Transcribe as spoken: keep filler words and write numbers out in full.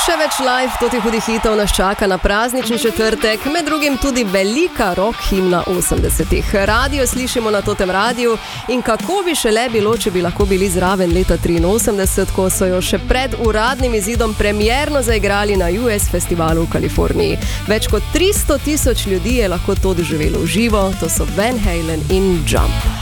Še več live, toti hudih hitov nas čaka na praznični četrtek, med drugim tudi velika rock himna osemdesetih. Radio slišimo na totem radiju in kako bi šele bilo, če bi lahko bili zraven leta triinosemdeset, ko so jo še pred uradnim izidom premierno zaigrali na U S festivalu v Kaliforniji. Več kot tristo tisoč ljudi je lahko to doživelo v živo, to so Van Halen in Jump.